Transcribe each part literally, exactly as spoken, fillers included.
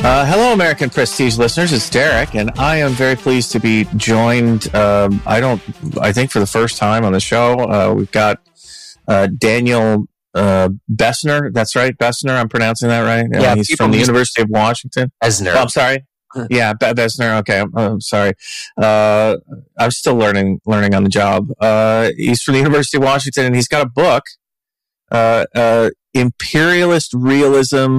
Uh, hello, American Prestige listeners. It's Derek, and I am very pleased to be joined. Um, I don't, I think for the first time on the show, uh, we've got uh, Daniel uh, Bessner. That's right, Bessner. I'm pronouncing that right. Uh, Yeah, he's from the University of Washington. Bessner. Oh, I'm sorry. Yeah, Be- Bessner. Okay, I'm, I'm sorry. Uh, I'm still learning, learning on the job. Uh, he's from the University of Washington, and he's got a book, uh, uh, Imperialist Realism,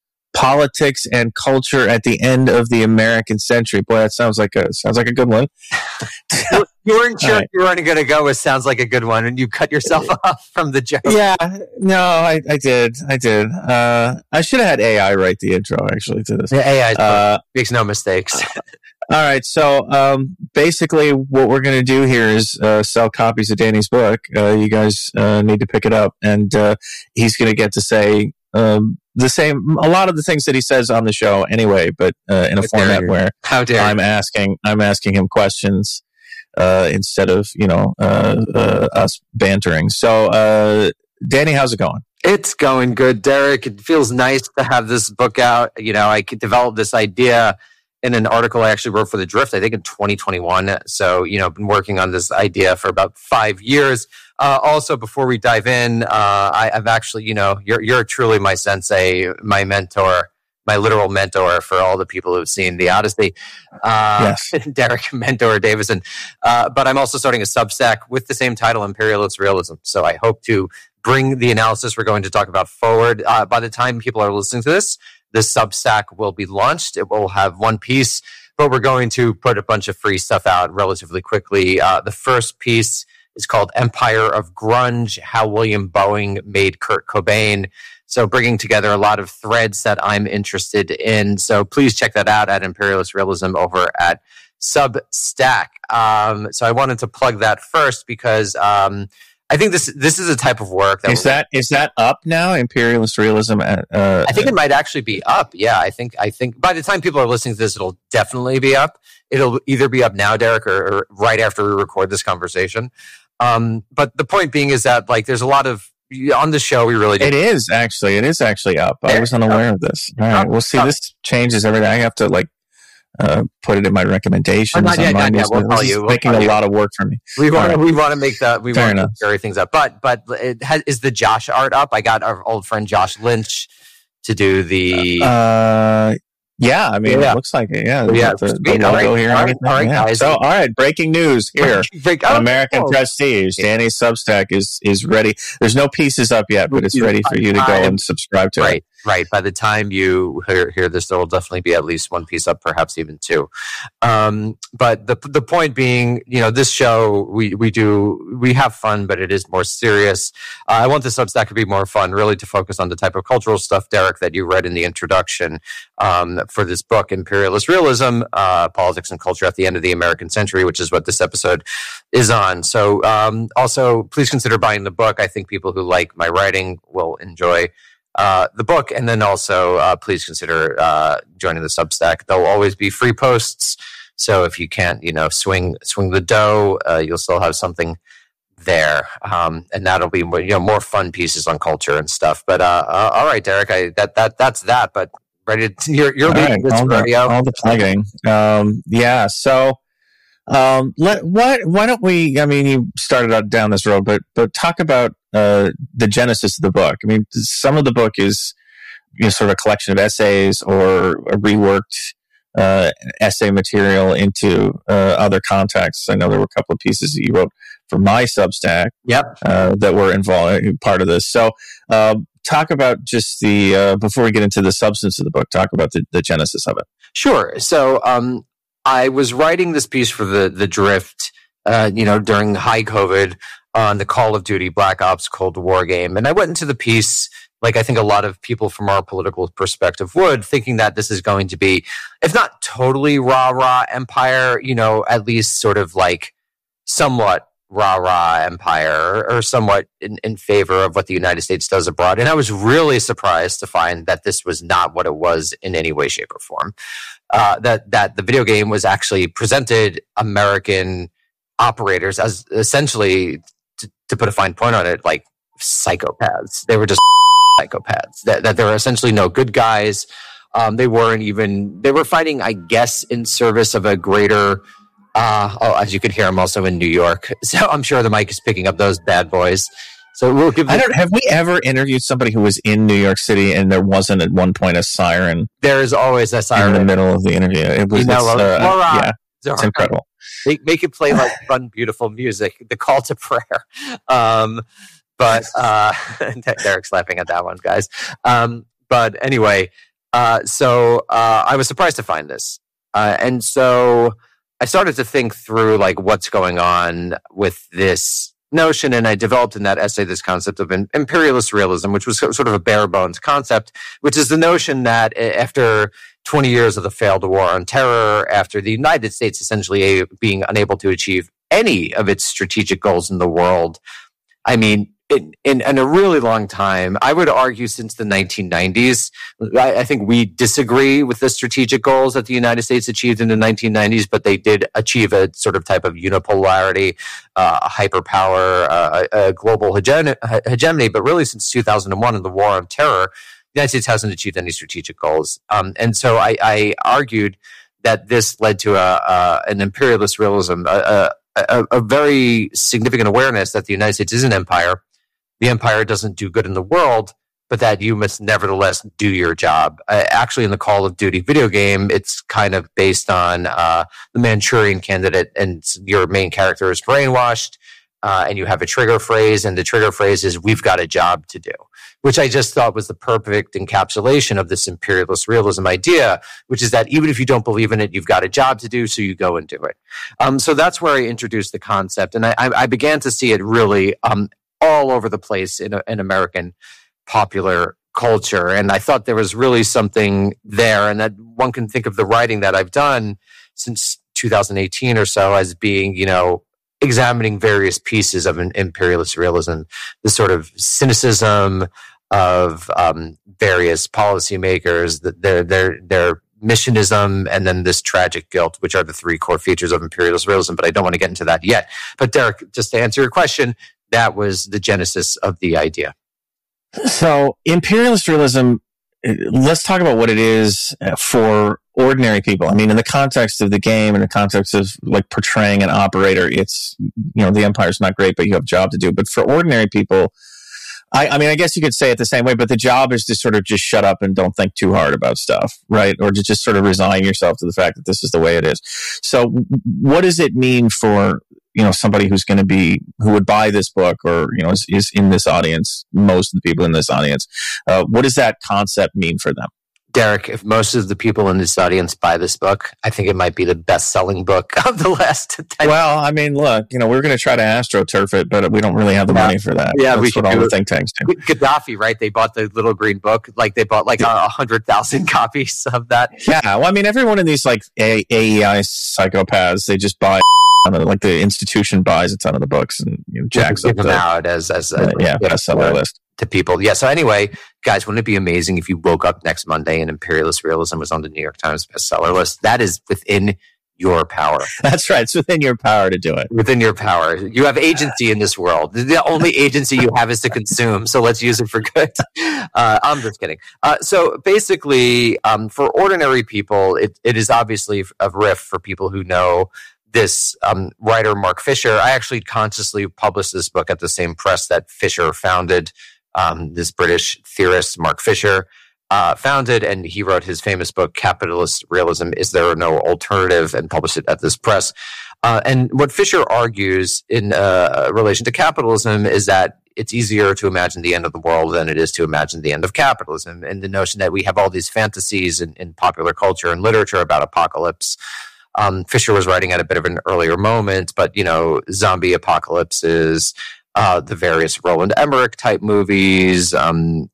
Politics and Culture at the End of the American Century. Boy, that sounds like a sounds like a good one. you, you weren't sure right. if you weren't going to go with sounds like a good one, and you cut yourself off from the joke. Yeah, no, I, I did, I did. Uh, I should have had A I write the intro actually to this. Yeah, A I uh, makes no mistakes. All right, so um, basically, what we're going to do here is uh, sell copies of Danny's book. Uh, you guys uh, need to pick it up, and uh, he's going to get to say. Um, the same, a lot of the things that he says on the show anyway, but uh, in a How format dare where How dare I'm you. asking, I'm asking him questions uh, instead of you know uh, uh, us bantering. So, uh, Danny, how's it going? It's going good, Derek. It feels nice to have this book out. You know, I could develop this idea in an article I actually wrote for The Drift, I think in twenty twenty-one. So, you know, I've been working on this idea for about five years. Uh, also, before we dive in, uh, I, I've actually, you know, you're you're truly my sensei, my mentor, my literal mentor for all the people who've seen The Odyssey. Uh, yes. Derek Mentor Davison. Uh, but I'm also starting a Substack with the same title, Imperialist Realism. So I hope to bring the analysis we're going to talk about forward. Uh, by the time people are listening to this, the Substack will be launched. It will have one piece, but we're going to put a bunch of free stuff out relatively quickly. Uh, the first piece is called Empire of Grunge, How William Boeing Made Kurt Cobain. So bringing together a lot of threads that I'm interested in. So please check that out at Imperialist Realism over at Substack. Um, so I wanted to plug that first because um, I think this this is a type of work that is that is that up now? Imperialist Realism. At, uh, I think it might actually be up. Yeah, I think I think by the time people are listening to this, it'll definitely be up. It'll either be up now, Derek, or, or right after we record this conversation. Um, but the point being is that like there's a lot of on the show we really do. It is actually it is actually up. I was unaware of this. All right, we'll see. This changes everything. I have to like uh, put it in my recommendations. Not yet, not yet. We'll tell you. We'll making tell a you. lot of work for me. We want right. we want to make that we Fair want enough. to carry things up. But but it has, is the Josh art up? I got our old friend Josh Lynch to do the. Uh, yeah, I mean, Yeah. it looks like it. Yeah, Yeah, the, the sweet. logo All right. here. and All right. everything. All right, Yeah. guys. So, all right, breaking news here. Break- oh, American oh. Prestige. Danny's Substack is is ready. There's no pieces up yet, but it's ready for you to go and subscribe to it. Right, right. By the time you hear, hear this, there will definitely be at least one piece up, perhaps even two. Um, but the the point being, you know, this show we we do we have fun, but it is more serious. Uh, I want the Substack to be more fun, really to focus on the type of cultural stuff, Derek, that you read in the introduction um, for this book, Imperialist Realism, uh, Politics and Culture at the End of the American Century, which is what this episode is on. So um, also, please consider buying the book. I think people who like my writing will enjoy uh, the book. And then also, uh, please consider uh, joining the Substack. There'll always be free posts. So if you can't, you know, swing swing the dough, uh, you'll still have something there. Um, and that'll be, you know, more fun pieces on culture and stuff. But uh, uh, all right, Derek, I, that that that's that. But ready to, you're, you're All leading right, this all, the, rodeo. all the plugging. Um, yeah. So, um, let why why don't we? I mean, you started out down this road, but but talk about uh, the genesis of the book. I mean, some of the book is you know, sort of a collection of essays or a reworked uh, essay material into uh, other contexts. I know there were a couple of pieces that you wrote for my Substack. Yep. Uh, that were involved part of this. So. Um, Talk about just the, uh, before we get into the substance of the book, talk about the, the genesis of it. Sure. So um, I was writing this piece for the the Drift, uh, you know, during high COVID on the Call of Duty Black Ops Cold War game. And I went into the piece, like I think a lot of people from our political perspective would, thinking that this is going to be, if not totally rah-rah empire, you know, at least sort of like somewhat rah-rah empire or somewhat in, in favor of what the United States does abroad. And I was really surprised to find that this was not what it was in any way, shape, or form. Uh, that, that the video game was actually presented American operators as essentially, to, to put a fine point on it, like psychopaths. They were just psychopaths. That, that there were essentially no good guys. Um, they weren't even, they were fighting, I guess, in service of a greater, uh, oh, as you could hear, I'm also in New York. So I'm sure the mic is picking up those bad boys. So we'll give I don't, have we ever interviewed somebody who was in New York City and there wasn't at one point a siren? There is always a siren in the middle of the interview. It was, you know, uh, Laura, yeah, it's incredible. They make it play like fun, beautiful music, the call to prayer. Um, but uh, Derek's laughing at that one, guys. Um, but anyway, uh, so uh, I was surprised to find this. Uh, and so I started to think through like what's going on with this notion, and I developed in that essay this concept of an imperialist realism, which was sort of a bare bones concept, which is the notion that after twenty years of the failed war on terror, after the United States essentially being unable to achieve any of its strategic goals in the world, I mean, in, in, in a really long time, I would argue since the nineteen nineties, I, I think we disagree with the strategic goals that the United States achieved in the nineteen nineties, but they did achieve a sort of type of unipolarity, uh, a hyperpower, uh, a, a global hegen- hegemony. But really, since two thousand one and the war on terror, the United States hasn't achieved any strategic goals. Um, and so I, I argued that this led to a, a an imperialist realism, a, a, a very significant awareness that the United States is an empire. The empire doesn't do good in the world, but that you must nevertheless do your job. Uh, actually, in the Call of Duty video game, it's kind of based on uh, the Manchurian Candidate, and your main character is brainwashed, uh, and you have a trigger phrase, and the trigger phrase is, "We've got a job to do," which I just thought was the perfect encapsulation of this imperialist realism idea, which is that even if you don't believe in it, you've got a job to do, so you go and do it. Um, so that's where I introduced the concept, and I, I began to see it really um, all over the place in, in American popular culture. And I thought there was really something there, and that one can think of the writing that I've done since two thousand eighteen or so as being, you know, examining various pieces of an imperialist realism, the sort of cynicism of um, various policymakers, their their their missionism, and then this tragic guilt, which are the three core features of imperialist realism. But I don't want to get into that yet. But Derek, just to answer your question, that was the genesis of the idea. So imperialist realism, let's talk about what it is for ordinary people. I mean, in the context of the game, in the context of like portraying an operator, it's, you know, the empire's not great, but you have a job to do. But for ordinary people, I, I mean, I guess you could say it the same way, but the job is to sort of just shut up and don't think too hard about stuff, right? Or to just sort of resign yourself to the fact that this is the way it is. So what does it mean for, you know, somebody who's going to be, who would buy this book, or, you know, is, is in this audience, most of the people in this audience, uh, what does that concept mean for them? Derek, if most of the people in this audience buy this book, I think it might be the best-selling book of the last ten Well, I mean, look, you know, we're going to try to AstroTurf it, but we don't really have the yeah. money for that. Yeah, That's we should what all do the think tanks do. Gaddafi, right? They bought the little green book. Like, they bought like a hundred thousand copies of that. Yeah, well, I mean, everyone in these like A E I psychopaths, they just buy. Like the institution buys a ton of the books and, you know, jacks give up them the, out as as uh, a, yeah bestseller list to people. Yeah. So anyway, guys, wouldn't it be amazing if you woke up next Monday and imperialist realism was on the New York Times bestseller list? That is within your power. That's right. It's within your power to do it. Within your power. You have agency in this world. The only agency you have is to consume. So let's use it for good. Uh, I'm just kidding. Uh, so basically, um, for ordinary people, it, it is obviously a riff for people who know this um, writer, Mark Fisher. I actually consciously published this book at the same press that Fisher founded, um, this British theorist, Mark Fisher, uh, founded, and he wrote his famous book, Capitalist Realism, Is There No Alternative?, and published it at this press. Uh, and what Fisher argues in uh, relation to capitalism is that it's easier to imagine the end of the world than it is to imagine the end of capitalism, and the notion that we have all these fantasies in, in popular culture and literature about apocalypse. Um, Fisher was writing at a bit of an earlier moment, but, you know, zombie apocalypses, uh, the various Roland Emmerich type movies, um,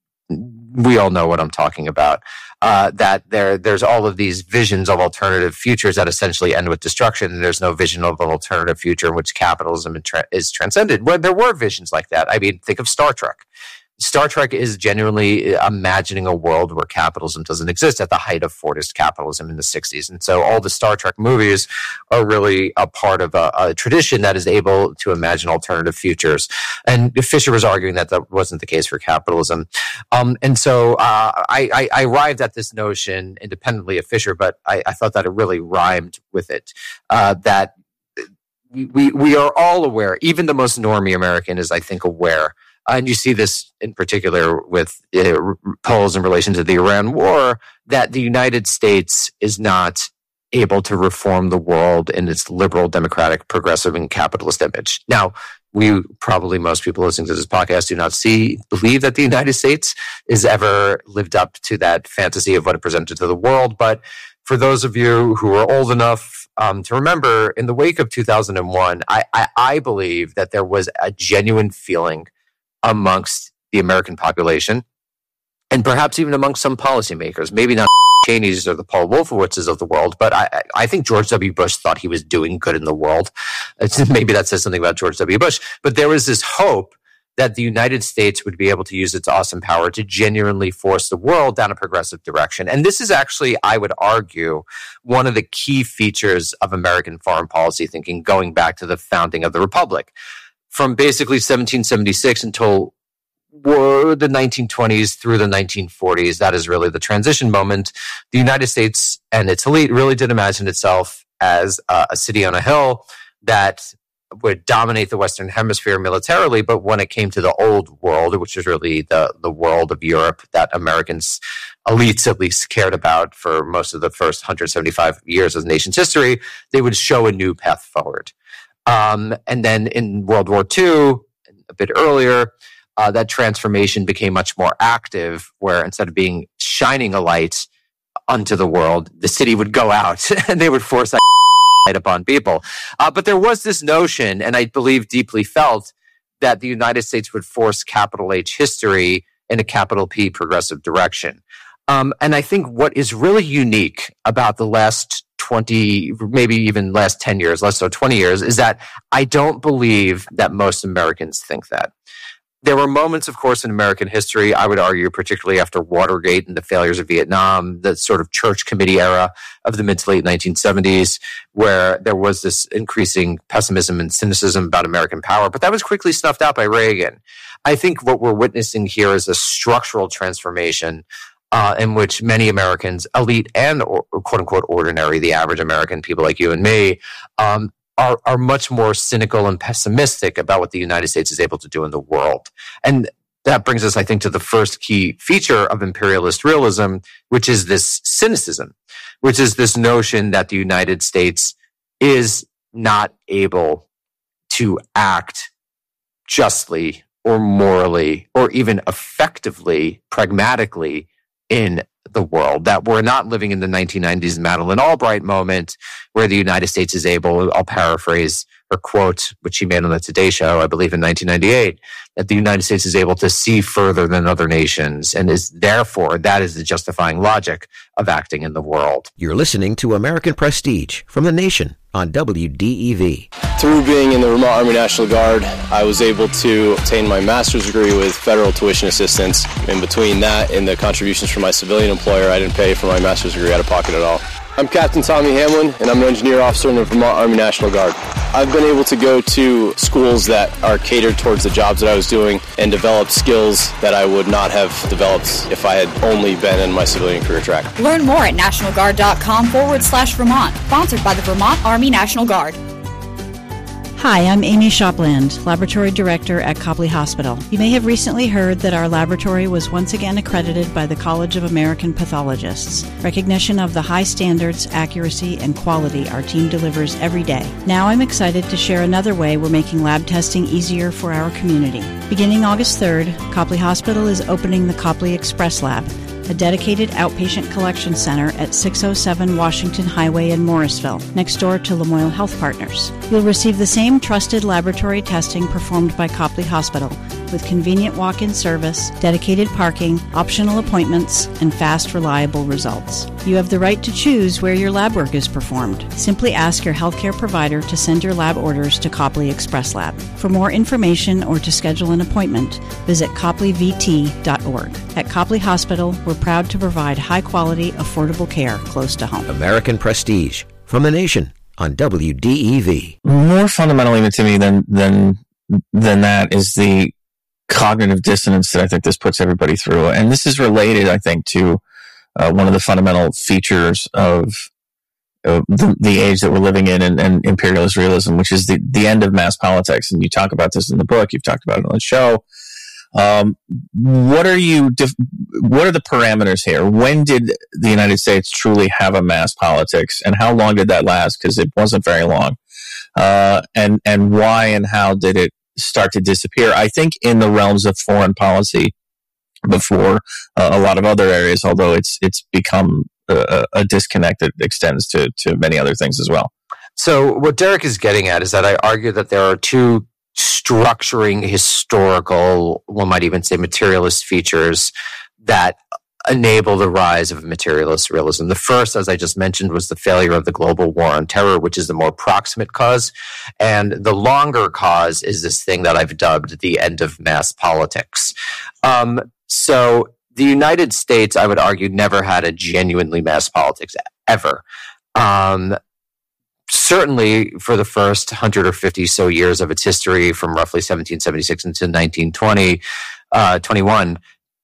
we all know what I'm talking about. Uh, that there, there's all of these visions of alternative futures that essentially end with destruction, and there's no vision of an alternative future in which capitalism is transcended. Well, there were visions like that. I mean, think of Star Trek. Star Trek is genuinely imagining a world where capitalism doesn't exist at the height of Fordist capitalism in the sixties. And so all the Star Trek movies are really a part of a, a tradition that is able to imagine alternative futures. And Fisher was arguing that that wasn't the case for capitalism. Um, and so uh, I, I, I arrived at this notion independently of Fisher, but I, I thought that it really rhymed with it, uh, that we, we are all aware, even the most normie American is, I think, aware. Uh, and you see this in particular with uh, polls in relation to the Iran war, that the United States is not able to reform the world in its liberal, democratic, progressive, and capitalist image. Now, we probably, most people listening to this podcast do not see, believe that the United States has ever lived up to that fantasy of what it presented to the world. But for those of you who are old enough um, to remember, in the wake of two thousand one, I, I, I believe that there was a genuine feeling amongst the American population, and perhaps even amongst some policymakers, maybe not Cheney's or the Paul Wolfowitzes of the world, but I, I think George W. Bush thought he was doing good in the world. It's, maybe that says something about George W. Bush, but there was this hope that the United States would be able to use its awesome power to genuinely force the world down a progressive direction. And this is actually, I would argue, one of the key features of American foreign policy thinking going back to the founding of the Republic. From basically seventeen seventy-six until the nineteen twenties through the nineteen forties, that is really the transition moment. The United States and its elite really did imagine itself as a, a city on a hill that would dominate the Western Hemisphere militarily. But when it came to the old world, which is really the, the world of Europe that Americans, elites at least, cared about for most of the first one hundred seventy-five years of the nation's history, they would show a new path forward. Um, and then in World War Two, a bit earlier, uh, that transformation became much more active, where instead of being shining a light unto the world, the city would go out and they would force that light upon people. Uh, but there was this notion, and I believe deeply felt, that the United States would force capital H history in a capital P progressive direction. Um, and I think what is really unique about the last twenty, maybe even last ten years, less so twenty years, is that I don't believe that most Americans think that. There were moments, of course, in American history, I would argue, particularly after Watergate and the failures of Vietnam, the sort of church committee era of the mid to late nineteen seventies, where there was this increasing pessimism and cynicism about American power. But that was quickly snuffed out by Reagan. I think what we're witnessing here is a structural transformation Uh, in which many Americans, elite and or, quote unquote ordinary, the average American, people like you and me, um, are are much more cynical and pessimistic about what the United States is able to do in the world. And that brings us, I think, to the first key feature of imperialist realism, which is this cynicism, which is this notion that the United States is not able to act justly or morally or even effectively, pragmatically in the world, that we're not living in the nineteen nineties Madeleine Albright moment where the United States is able, I'll paraphrase her quote, which she made on the Today Show, I believe in nineteen ninety-eight, that the United States is able to see further than other nations and is therefore, that is the justifying logic of acting in the world. You're listening to American Prestige from The Nation on W D E V. Through being in the Vermont Army National Guard, I was able to obtain my master's degree with federal tuition assistance. In between that and the contributions from my civilian employer, I didn't pay for my master's degree out of pocket at all. I'm Captain Tommy Hamlin, and I'm an engineer officer in the Vermont Army National Guard. I've been able to go to schools that are catered towards the jobs that I was doing and develop skills that I would not have developed if I had only been in my civilian career track. Learn more at nationalguard.com forward slash Vermont. Sponsored by the Vermont Army National Guard. Hi, I'm Amy Shopland, Laboratory Director at Copley Hospital. You may have recently heard that our laboratory was once again accredited by the College of American Pathologists, recognition of the high standards, accuracy, and quality our team delivers every day. Now I'm excited to share another way we're making lab testing easier for our community. Beginning August third, Copley Hospital is opening the Copley Express Lab, a dedicated outpatient collection center at six oh seven Washington Highway in Morrisville, next door to Lamoille Health Partners. You'll receive the same trusted laboratory testing performed by Copley Hospital, with convenient walk-in service, dedicated parking, optional appointments, and fast, reliable results. You have the right to choose where your lab work is performed. Simply ask your healthcare provider to send your lab orders to Copley Express Lab. For more information or to schedule an appointment, visit copley v t dot org. At Copley Hospital, we're proud to provide high-quality, affordable care close to home. American Prestige from the Nation on W D E V. More fundamental even to me than than than that is the cognitive dissonance that I think this puts everybody through. And this is related, I think, to uh, one of the fundamental features of uh, the, the age that we're living in and, and imperialist realism, which is the, the end of mass politics. And you talk about this in the book. You've talked about it on the show. Um, what are you, def- what are the parameters here? When did the United States truly have a mass politics, and how long did that last? Because it wasn't very long. Uh, and, and why and how did it start to disappear? I think in the realms of foreign policy before uh, a lot of other areas, although it's, it's become a, a disconnect that extends to, to many other things as well. So what Derek is getting at is that I argue that there are two structuring historical, one might even say materialist features that enable the rise of materialist realism. The first, as I just mentioned, was the failure of the global war on terror, which is the more proximate cause. And the longer cause is this thing that I've dubbed the end of mass politics. Um, so the United States, I would argue, never had a genuinely mass politics ever. Um, Certainly for the first one hundred or fifty so years of its history, from roughly seventeen seventy-six until nineteen twenty, uh, twenty-one,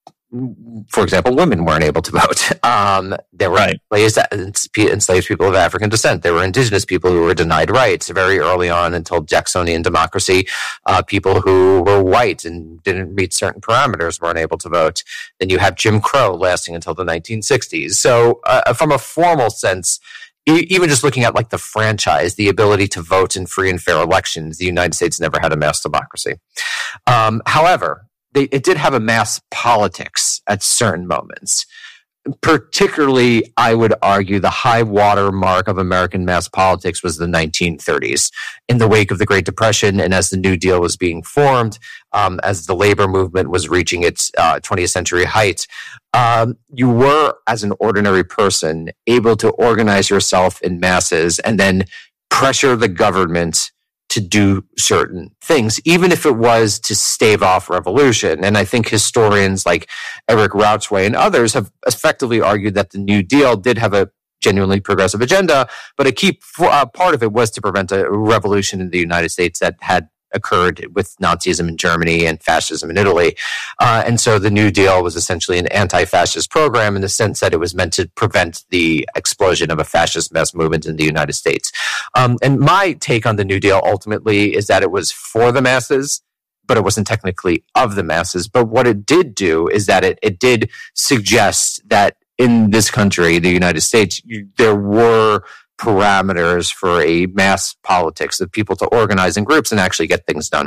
for example, women weren't able to vote. Um, there were right. enslaved, enslaved people of African descent. There were indigenous people who were denied rights very early on until Jacksonian democracy. Uh, people who were white and didn't meet certain parameters weren't able to vote. Then you have Jim Crow lasting until the nineteen sixties. So uh, from a formal sense, even just looking at like the franchise, the ability to vote in free and fair elections, the United States never had a mass democracy. Um, however, they, it did have a mass politics at certain moments. Particularly, I would argue the high water mark of American mass politics was the nineteen thirties. In the wake of the Great Depression and as the New Deal was being formed, um, as the labor movement was reaching its uh, twentieth century height, um, you were, as an ordinary person, able to organize yourself in masses and then pressure the government to do certain things, even if it was to stave off revolution. And I think historians like Eric Rauchway and others have effectively argued that the New Deal did have a genuinely progressive agenda, but a key uh, part of it was to prevent a revolution in the United States that had occurred with Nazism in Germany and fascism in Italy. Uh, and so the New Deal was essentially an anti-fascist program in the sense that it was meant to prevent the explosion of a fascist mass movement in the United States. Um, and my take on the New Deal ultimately is that it was for the masses, but it wasn't technically of the masses. But what it did do is that it, it did suggest that in this country, the United States, you, there were parameters for a mass politics of people to organize in groups and actually get things done.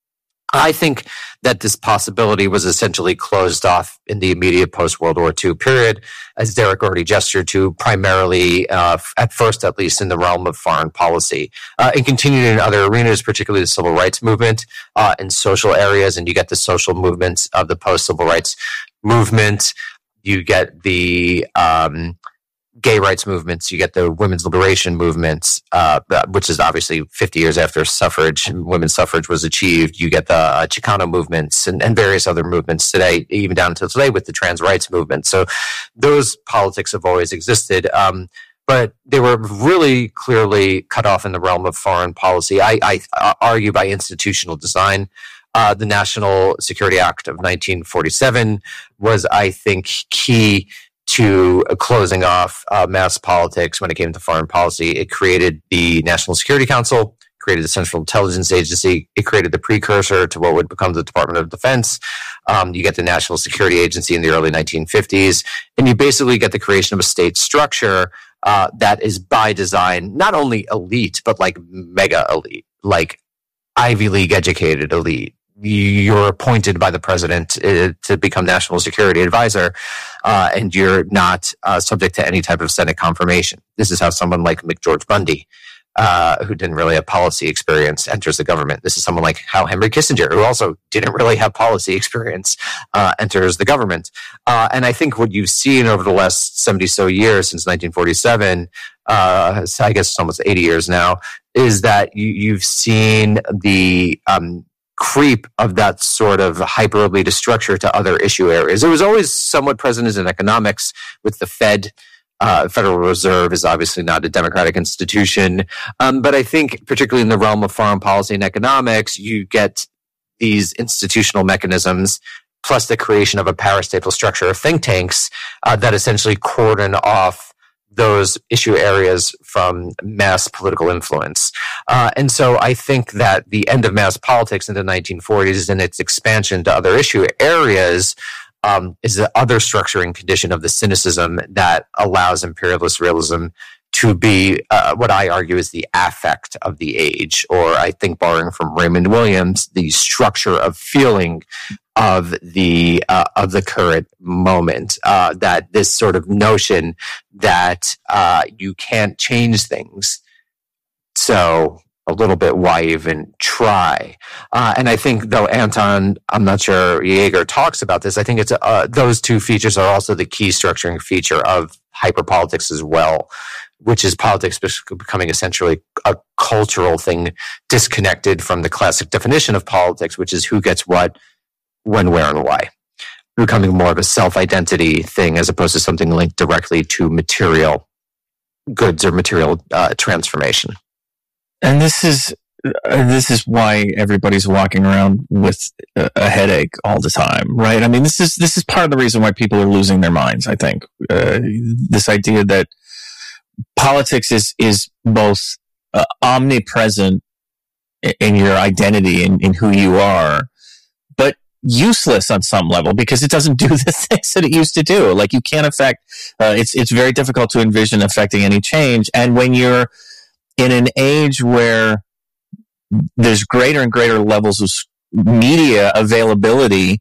I think that this possibility was essentially closed off in the immediate post-World War Two period, as Derek already gestured to, primarily, uh, at first at least, in the realm of foreign policy. Uh, and continued in other arenas, particularly the civil rights movement, uh, in social areas, and you get the social movements of the post-civil rights movement. You get the um, gay rights movements, you get the women's liberation movements, uh, which is obviously fifty years after suffrage, women's suffrage was achieved. You get the uh, Chicano movements and, and various other movements today, even down to today with the trans rights movement. So those politics have always existed, um, but they were really clearly cut off in the realm of foreign policy. I, I argue by institutional design. Uh, the National Security Act of nineteen forty-seven was, I think, key to closing off uh, mass politics when it came to foreign policy. It created the National Security Council, created the Central Intelligence Agency. It created the precursor to what would become the Department of Defense. Um, you get the National Security Agency in the early nineteen fifties, and you basically get the creation of a state structure uh, that is by design not only elite, but like mega elite, like Ivy League educated elite. You're appointed by the president uh, to become national security advisor, uh, and you're not uh, subject to any type of Senate confirmation. This is how someone like McGeorge Bundy uh, who didn't really have policy experience enters the government. This is someone like how Henry Kissinger, who also didn't really have policy experience, uh, enters the government. Uh, and I think what you've seen over the last seventy so years, since nineteen forty-seven, uh, so I guess it's almost eighty years now, is that you, you've seen the um, creep of that sort of hyper-elite structure to other issue areas. It was always somewhat present in economics with the Fed. Uh, Federal Reserve is obviously not a democratic institution. Um, but I think particularly in the realm of foreign policy and economics, you get these institutional mechanisms plus the creation of a parastatal structure of think tanks uh, that essentially cordon off those issue areas from mass political influence. Uh, and so I think that the end of mass politics in the nineteen forties and its expansion to other issue areas Um, is the other structuring condition of the cynicism that allows imperialist realism to be uh, what I argue is the affect of the age, or I think borrowing from Raymond Williams, the structure of feeling of the uh, of the current moment. Uh, that this sort of notion that uh, you can't change things, so a little bit, why even try? Uh, and I think, though, Anton, I'm not sure Jaeger talks about this, I think it's uh, those two features are also the key structuring feature of hyperpolitics as well, which is politics becoming essentially a cultural thing disconnected from the classic definition of politics, which is who gets what, when, where, and why. Becoming more of a self-identity thing as opposed to something linked directly to material goods or material uh, transformation. And this is uh, this is why everybody's walking around with a, a headache all the time, right? I mean, this is this is part of the reason why people are losing their minds. I think uh, this idea that politics is is both uh, omnipresent in your identity and in, in who you are, but useless on some level because it doesn't do the things that it used to do. Like you can't affect. Uh, it's it's very difficult to envision affecting any change, and when you're in an age where there's greater and greater levels of media availability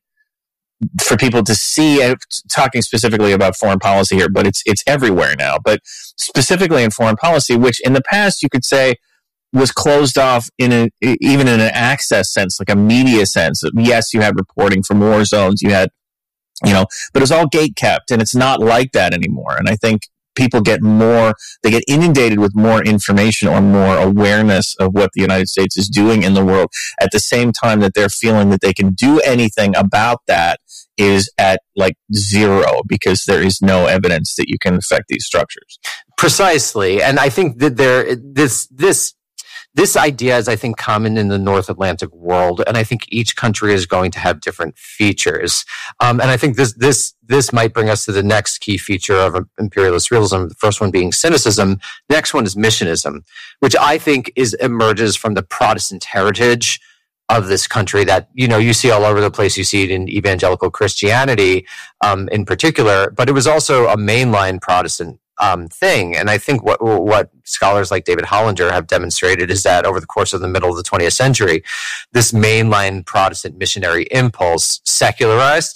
for people to see, I'm talking specifically about foreign policy here, but it's it's everywhere now. But specifically in foreign policy, which in the past you could say was closed off in a, even in an access sense, like a media sense. Yes, you had reporting from war zones, you had, you know, but it was all gate kept, and it's not like that anymore. And I think people get more, they get inundated with more information or more awareness of what the United States is doing in the world at the same time that they're feeling that they can do anything about that is at like zero because there is no evidence that you can affect these structures. Precisely. And I think that there, this, this, This idea is, I think, common in the North Atlantic world, and I think each country is going to have different features. Um, and I think this this this might bring us to the next key feature of imperialist realism. The first one being cynicism. The next one is missionism, which I think is emerges from the Protestant heritage of this country that, you know, you see all over the place. You see it in evangelical Christianity, um, in particular, but it was also a mainline Protestant Um, thing. And I think what what scholars like David Hollinger have demonstrated is that over the course of the middle of the twentieth century, this mainline Protestant missionary impulse secularized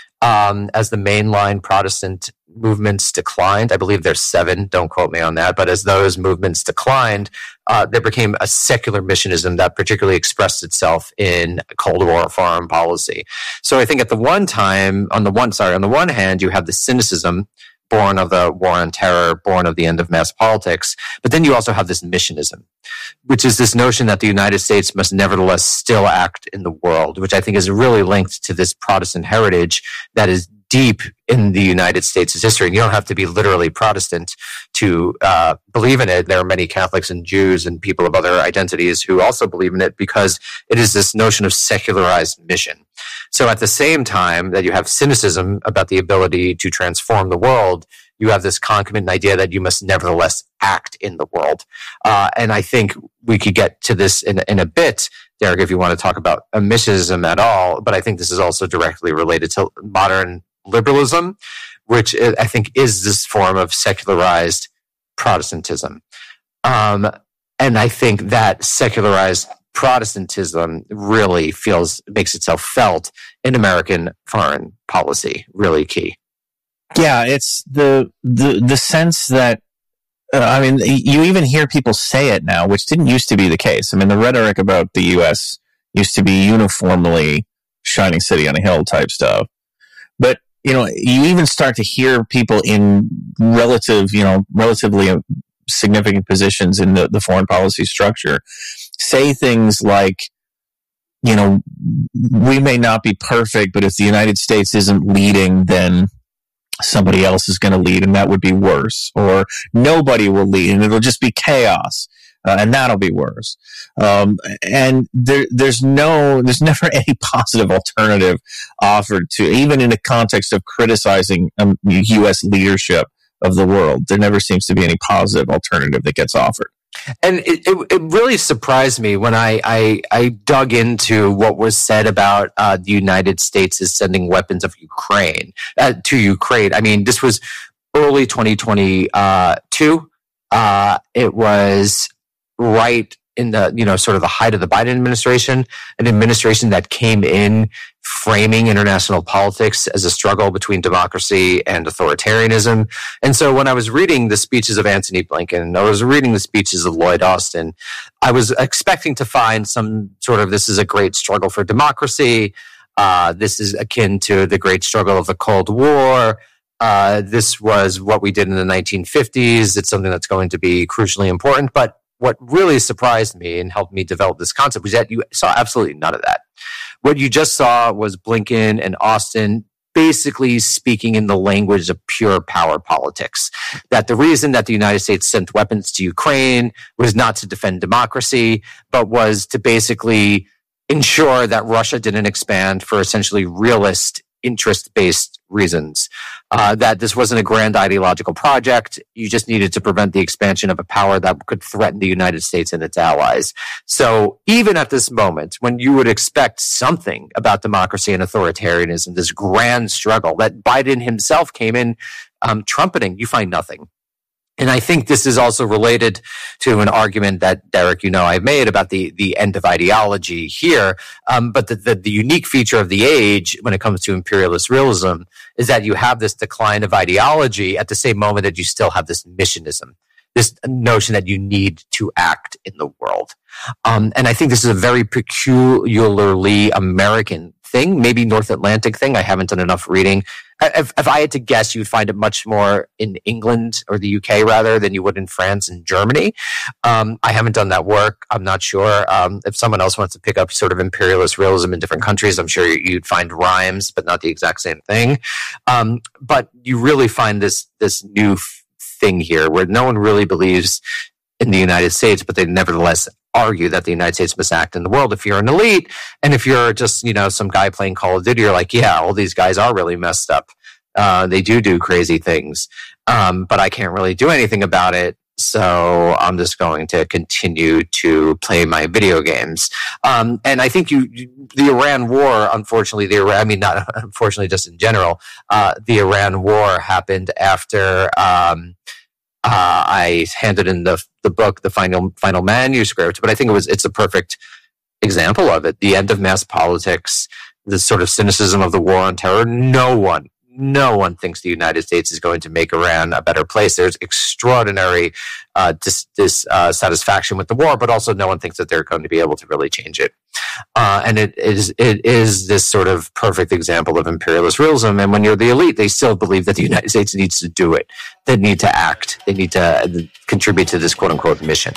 um, as the mainline Protestant movements declined. I believe there's seven, don't quote me on that, but as those movements declined, uh, there became a secular missionism that particularly expressed itself in Cold War foreign policy. So I think at the one time, on the one, sorry, on the one hand, you have the cynicism born of the war on terror, born of the end of mass politics. But then you also have this missionism, which is this notion that the United States must nevertheless still act in the world, which I think is really linked to this Protestant heritage that is deep in the United States' history. And you don't have to be literally Protestant to uh, believe in it. There are many Catholics and Jews and people of other identities who also believe in it because it is this notion of secularized mission. So at the same time that you have cynicism about the ability to transform the world, you have this concomitant idea that you must nevertheless act in the world. Uh, and I think we could get to this in, in a bit, Derek, if you want to talk about missionism at all. But I think this is also directly related to modern liberalism, which I think is this form of secularized Protestantism. Um, and I think that secularized Protestantism really feels, makes itself felt in American foreign policy, really key. Yeah, it's the the the sense that uh, I mean, you even hear people say it now, which didn't used to be the case. I mean, the rhetoric about the U S used to be uniformly shining city on a hill type stuff. But, you know, you even start to hear people in relative, you know, relatively significant positions in the, the foreign policy structure say things like, you know, we may not be perfect, but if the United States isn't leading, then somebody else is going to lead, and that would be worse. Or nobody will lead, and it'll just be chaos, uh, and that'll be worse. Um, and there, there's no, there's never any positive alternative offered to, even in the context of criticizing um, U S leadership of the world. There never seems to be any positive alternative that gets offered. And it, it, it really surprised me when I, I, I dug into what was said about uh, the United States is sending weapons of Ukraine uh, to Ukraine. I mean, this was early twenty twenty-two. Uh, it was right in the, you know, sort of the height of the Biden administration, an administration that came in framing international politics as a struggle between democracy and authoritarianism. And so when I was reading the speeches of Antony Blinken, and I was reading the speeches of Lloyd Austin, I was expecting to find some sort of, this is a great struggle for democracy. Uh, this is akin to the great struggle of the Cold War. Uh, this was what we did in the nineteen fifties. It's something that's going to be crucially important. But what really surprised me and helped me develop this concept was that you saw absolutely none of that. What you just saw was Blinken and Austin basically speaking in the language of pure power politics. That the reason that the United States sent weapons to Ukraine was not to defend democracy, but was to basically ensure that Russia didn't expand for essentially realist, interest-based reasons. Uh, that this wasn't a grand ideological project. You just needed to prevent the expansion of a power that could threaten the United States and its allies. So even at this moment, when you would expect something about democracy and authoritarianism, this grand struggle that Biden himself came in um, trumpeting, you find nothing. And I think this is also related to an argument that, Derek, you know, I've made about the, the end of ideology here. Um, but the, the, the unique feature of the age when it comes to imperialist realism is that you have this decline of ideology at the same moment that you still have this missionism, this notion that you need to act in the world. Um, and I think this is a very peculiarly American thing, maybe North Atlantic thing. I haven't done enough reading. If, if I had to guess, you'd find it much more in England or the U K rather than you would in France and Germany. Um, I haven't done that work. I'm not sure. Um, if someone else wants to pick up sort of imperialist realism in different countries, I'm sure you'd find rhymes, but not the exact same thing. Um, but you really find this this new f- thing here where no one really believes in the United States, but they nevertheless argue that the United States must act in the world. If you're an elite, and if you're just, you know, some guy playing Call of Duty, you're like, yeah, all these guys are really messed up. Uh, they do do crazy things, um, but I can't really do anything about it. So I'm just going to continue to play my video games. Um, and I think you, you, the Iran war, unfortunately, the Iran, I mean, not unfortunately, just in general, uh, the Iran war happened after, um, Uh, I handed in the the book, the final final manuscript, but I think it was it's a perfect example of it. The end of mass politics, the sort of cynicism of the war on terror. No one, no one thinks the United States is going to make Iran a better place. There's extraordinary uh, dis, dis, uh, satisfaction with the war, but also no one thinks that they're going to be able to really change it. Uh, and it is it is this sort of perfect example of imperialist realism. And when you're the elite, they still believe that the United States needs to do it. They need to act. They need to contribute to this quote-unquote mission.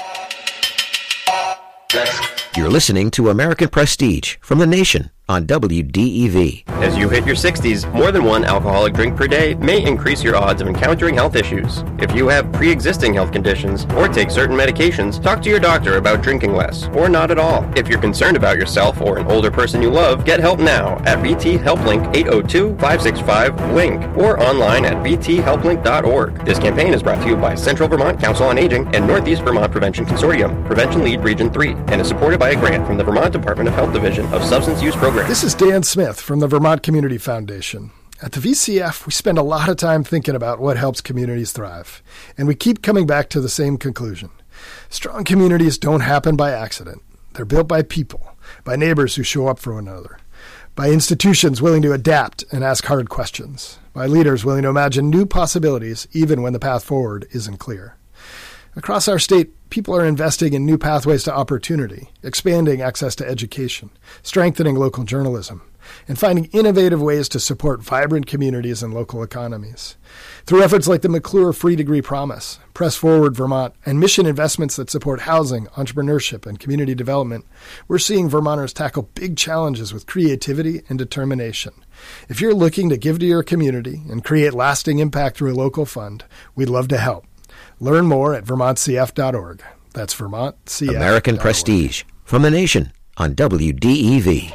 You're listening to American Prestige from The Nation on W D E V. As you hit your sixties, more than one alcoholic drink per day may increase your odds of encountering health issues. If you have pre-existing health conditions or take certain medications, talk to your doctor about drinking less or not at all. If you're concerned about yourself or an older person you love, get help now at V T Helplink eight oh two, five six five, link or online at v t helplink dot org. This campaign is brought to you by Central Vermont Council on Aging and Northeast Vermont Prevention Consortium, Prevention Lead Region three, and is supported by a grant from the Vermont Department of Health Division of Substance Use Programs. This is Dan Smith from the Vermont Community Foundation. At the V C F, we spend a lot of time thinking about what helps communities thrive, and we keep coming back to the same conclusion. Strong communities don't happen by accident. They're built by people, by neighbors who show up for one another, by institutions willing to adapt and ask hard questions, by leaders willing to imagine new possibilities even when the path forward isn't clear. Across our state, people are investing in new pathways to opportunity, expanding access to education, strengthening local journalism, and finding innovative ways to support vibrant communities and local economies. Through efforts like the McClure Free Degree Promise, Press Forward Vermont, and mission investments that support housing, entrepreneurship, and community development, we're seeing Vermonters tackle big challenges with creativity and determination. If you're looking to give to your community and create lasting impact through a local fund, we'd love to help. Learn more at vermont c f dot org. That's vermont c f dot org. American Prestige from the Nation on W D E V.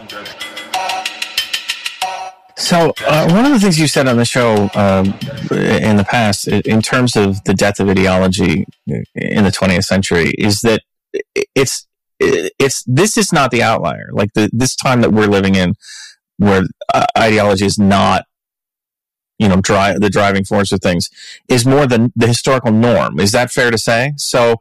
So uh, one of the things you said on the show um, in the past, in terms of the death of ideology in the twentieth century, is that it's it's this is not the outlier. Like the, this time that we're living in, where uh, ideology is not, you know, dri- the driving force of things, is more than the historical norm. Is that fair to say? So,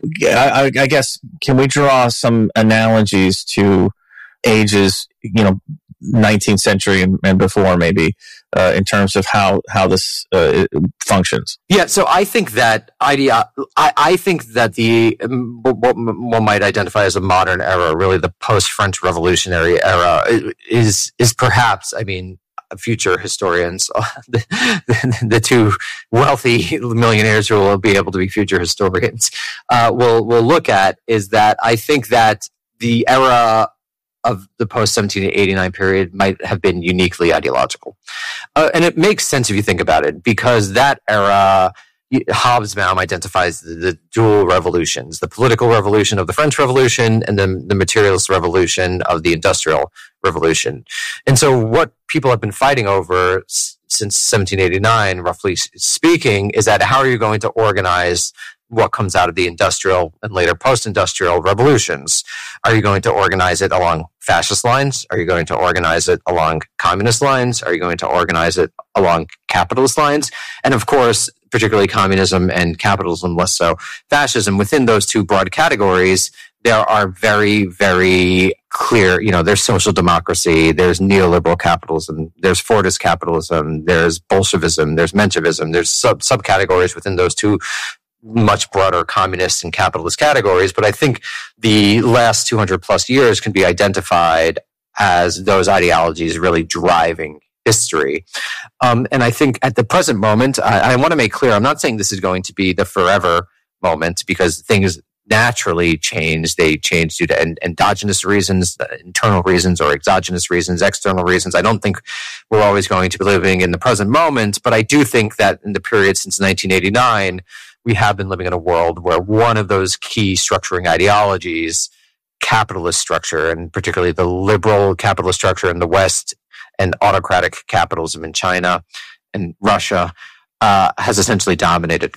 I, I guess, can we draw some analogies to ages, you know, nineteenth century and, and before, maybe, uh, in terms of how how this uh, functions? Yeah, so I think that idea. I, I think that the what one might identify as a modern era, really the post-French Revolutionary era, is is perhaps, I mean, future historians, the, the, the two wealthy millionaires who will be able to be future historians, uh, will will look at, is that I think that the era of the post seventeen eighty-nine period might have been uniquely ideological. Uh, and it makes sense if you think about it, because that era, Hobsbawm identifies the, the dual revolutions, the political revolution of the French Revolution and then the materialist revolution of the Industrial Revolution. And so what people have been fighting over s- since seventeen eighty-nine, roughly speaking, is that how are you going to organize what comes out of the industrial and later post-industrial revolutions? Are you going to organize it along fascist lines? Are you going to organize it along communist lines? Are you going to organize it along capitalist lines? And of course, particularly communism and capitalism, less so fascism. Within those two broad categories, there are very, very clear, you know, there's social democracy, there's neoliberal capitalism, there's Fordist capitalism, there's Bolshevism, there's Menshevism, there's sub subcategories within those two much broader communist and capitalist categories. But I think the last two hundred plus years can be identified as those ideologies really driving history. Um, and I think at the present moment, I, I want to make clear, I'm not saying this is going to be the forever moment, because things naturally change. They change due to en- endogenous reasons, internal reasons, or exogenous reasons, external reasons. I don't think we're always going to be living in the present moment, but I do think that in the period since nineteen eighty-nine, we have been living in a world where one of those key structuring ideologies, capitalist structure, and particularly the liberal capitalist structure in the West and autocratic capitalism in China and Russia, uh, has essentially dominated.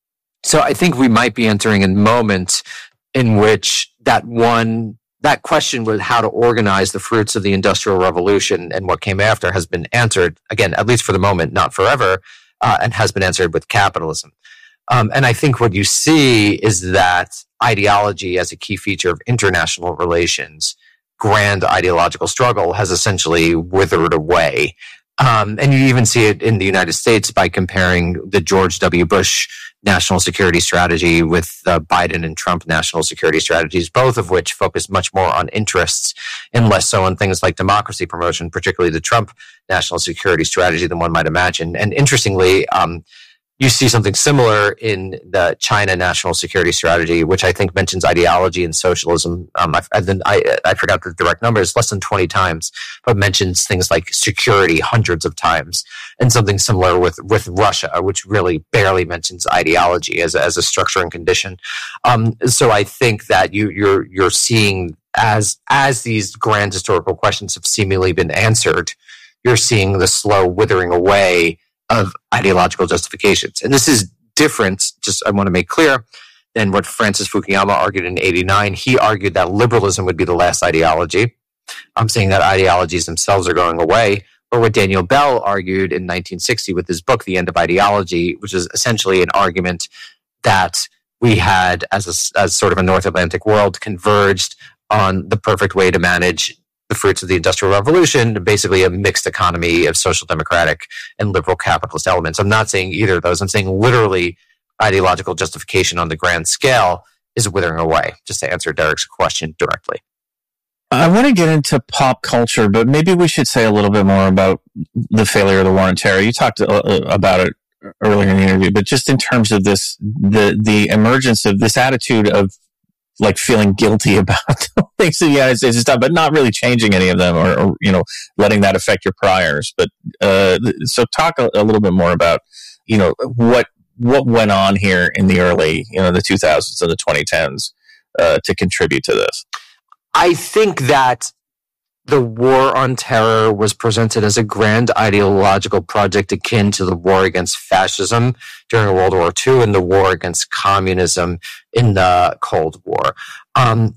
So I think we might be entering a moment in which that one, that question with how to organize the fruits of the Industrial Revolution and what came after has been answered, again, at least for the moment, not forever, uh, and has been answered with capitalism. Um, and I think what you see is that ideology as a key feature of international relations, grand ideological struggle, has essentially withered away. Um, and you even see it in the United States by comparing the George W. Bush national security strategy with the Biden and Trump national security strategies, both of which focus much more on interests and less so on things like democracy promotion, particularly the Trump national security strategy than one might imagine. And interestingly, um, you see something similar in the China national security strategy, which I think mentions ideology and socialism. Um, I, I, I forgot the direct numbers, less than twenty times, but mentions things like security hundreds of times. And something similar with, with Russia, which really barely mentions ideology as, as a structuring condition. Um, so I think that you, you're, you're seeing as, as these grand historical questions have seemingly been answered, you're seeing the slow withering away of ideological justifications. And this is different, just I want to make clear, than what Francis Fukuyama argued in eighty-nine. He argued that liberalism would be the last ideology. I'm saying that ideologies themselves are going away. Or what Daniel Bell argued in nineteen sixty with his book, The End of Ideology, which is essentially an argument that we had, as a, as sort of a North Atlantic world, converged on the perfect way to manage the fruits of the Industrial Revolution, basically a mixed economy of social democratic and liberal capitalist elements. I'm not saying either of those. I'm saying literally ideological justification on the grand scale is withering away, just to answer Derek's question directly. I want to get into pop culture, but maybe we should say a little bit more about the failure of the war on terror. You talked uh, about it earlier in the interview, but just in terms of this, the the emergence of this attitude of like feeling guilty about the things that the United States has done, but not really changing any of them, or, or you know, letting that affect your priors. But uh, so talk a, a little bit more about, you know, what what went on here in the early, you know, the two thousands and the twenty tens uh, to contribute to this. I think that the war on terror was presented as a grand ideological project akin to the war against fascism during World War Two and the war against communism in the Cold War. Um,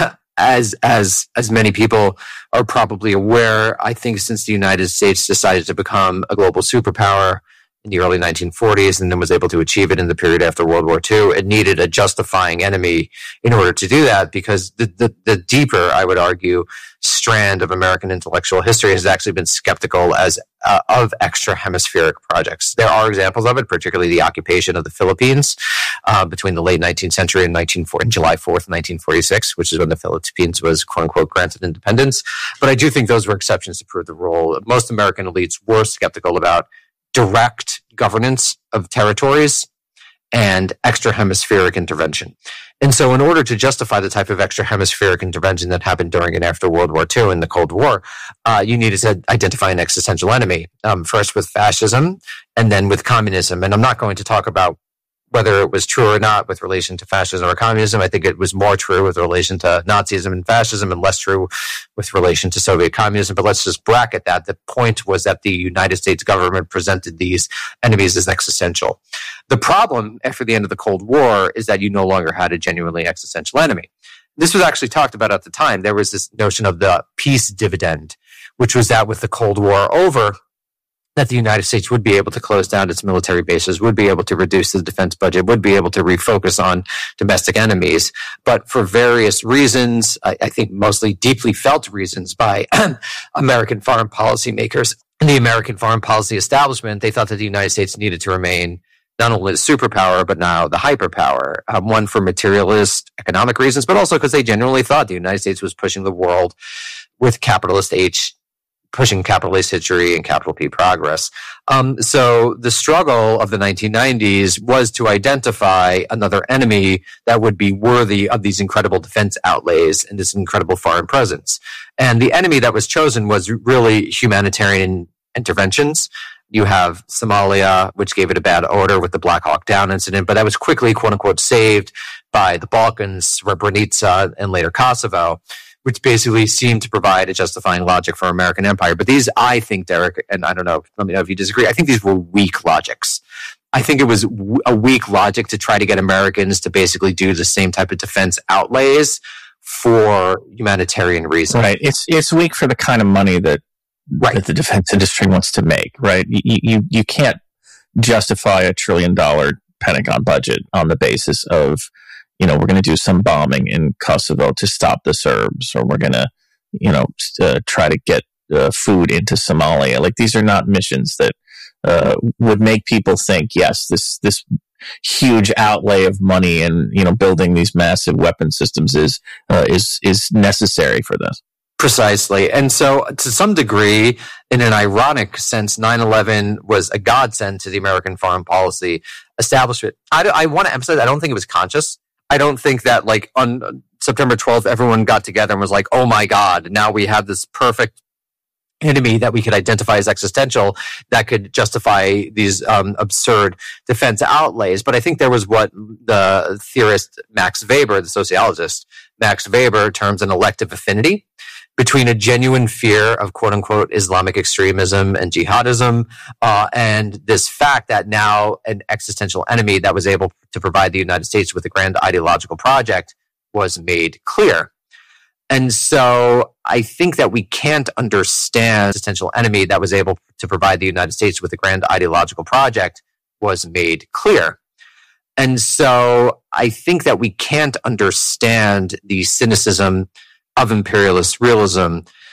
as as as many people are probably aware, I think since the United States decided to become a global superpower in the early nineteen forties and then was able to achieve it in the period after World War Two, it needed a justifying enemy in order to do that, because the, the, the deeper, I would argue, strand of American intellectual history has actually been skeptical as uh, of extra-hemispheric projects. There are examples of it, particularly the occupation of the Philippines uh, between the late nineteenth century and, nineteen forty, and July fourth, nineteen forty-six, which is when the Philippines was, quote-unquote, granted independence. But I do think those were exceptions to prove the rule. Most American elites were skeptical about direct governance of territories and extra-hemispheric intervention. And so in order to justify the type of extra-hemispheric intervention that happened during and after World War Two in the Cold War, uh, you needed to identify an existential enemy, um, first with fascism and then with communism. And I'm not going to talk about whether it was true or not with relation to fascism or communism. I think it was more true with relation to Nazism and fascism and less true with relation to Soviet communism. But let's just bracket that. The point was that the United States government presented these enemies as existential. The problem after the end of the Cold War is that you no longer had a genuinely existential enemy. This was actually talked about at the time. There was this notion of the peace dividend, which was that with the Cold War over, that the United States would be able to close down its military bases, would be able to reduce the defense budget, would be able to refocus on domestic enemies. But for various reasons, I, I think mostly deeply felt reasons by American foreign policy makers and the American foreign policy establishment, they thought that the United States needed to remain not only the superpower, but now the hyperpower. Um, one for materialist economic reasons, but also because they genuinely thought the United States was pushing the world with capitalist H pushing capitalist history and capital P progress. Um, so the struggle of the nineteen nineties was to identify another enemy that would be worthy of these incredible defense outlays and this incredible foreign presence. And the enemy that was chosen was really humanitarian interventions. You have Somalia, which gave it a bad odor with the Black Hawk Down incident, but that was quickly, quote unquote, saved by the Balkans, Srebrenica, and later Kosovo, which basically seemed to provide a justifying logic for American empire. But these, I think, Derek, and I don't know, let me know if you disagree, I think these were weak logics. I think it was w- a weak logic to try to get Americans to basically do the same type of defense outlays for humanitarian reasons. Right. It's it's weak for the kind of money that, right. that the defense industry wants to make, right? You, you, you can't justify a trillion dollar Pentagon budget on the basis of, you know, we're going to do some bombing in Kosovo to stop the Serbs, or we're going to, you know, uh, try to get uh, food into Somalia. Like, these are not missions that uh, would make people think, yes, this this huge outlay of money and, you know, building these massive weapon systems is uh, is is necessary for this. Precisely. And so, to some degree, in an ironic sense, nine eleven was a godsend to the American foreign policy establishment. I, I want to emphasize, I don't think it was conscious. I don't think that, like, on September twelfth, everyone got together and was like, oh my God, now we have this perfect enemy that we could identify as existential that could justify these um, absurd defense outlays. But I think there was what the theorist Max Weber, the sociologist Max Weber, terms an elective affinity between a genuine fear of, quote unquote, Islamic extremism and jihadism, uh, and this fact that now an existential enemy that was able to provide the United States with a grand ideological project was made clear. And so I think that we can't understand existential enemy that was able to provide the United States with a grand ideological project was made clear. And so I think that we can't understand the cynicism of imperialist realism